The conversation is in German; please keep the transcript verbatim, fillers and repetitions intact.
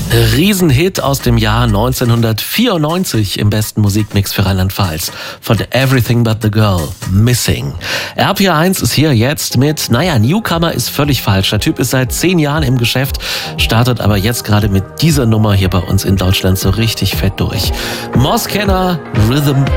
Riesenhit aus dem Jahr neunzehnhundertvierundneunzig im besten Musikmix für Rheinland-Pfalz von Everything But The Girl, Missing. R P R eins ist hier jetzt mit, naja, Newcomer ist völlig falsch. Der Typ ist seit zehn Jahren im Geschäft, startet aber jetzt gerade mit dieser Nummer hier bei uns in Deutschland so richtig fett durch. Moss Kenner, Rhythm